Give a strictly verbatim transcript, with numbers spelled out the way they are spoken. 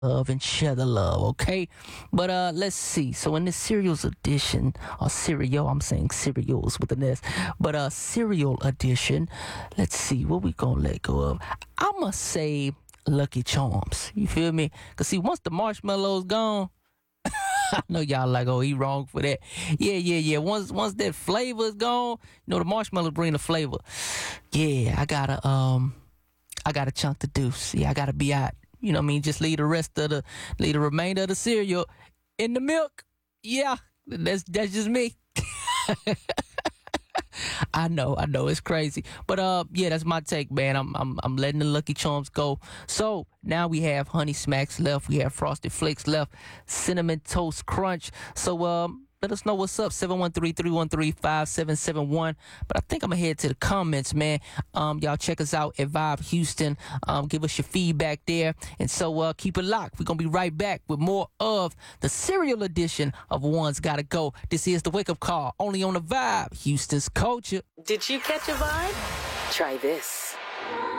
love and share the love, okay? But uh let's see. So in this cereals edition, or cereal, I'm saying cereals with an S, but uh cereal edition, let's see what we gonna let go of. I'ma say Lucky Charms. You feel me? Cause see, once the marshmallows gone, I know y'all like, oh, he wrong for that. Yeah, yeah, yeah. Once once that flavor's gone, you know the marshmallows bring the flavor. Yeah, I gotta um I got a chunk to do. See, I gotta be out. You know what I mean? Just leave the rest of the, leave the remainder of the cereal in the milk. Yeah, that's that's just me. I know, I know, it's crazy, but uh, yeah, that's my take, man. I'm I'm I'm letting the Lucky Charms go. So now we have Honey Smacks left. We have Frosted Flakes left. Cinnamon Toast Crunch. So um. Let us know what's up, seven one three, three one three, five seven seven one. But I think I'm going to head to the comments, man. Um, y'all check us out at Vibe Houston. Um, give us your feedback there. And so uh, keep it locked. We're going to be right back with more of the cereal edition of One's Gotta Go. This is the Wake Up Call, only on the Vibe, Houston's culture. Did you catch a vibe? Try this.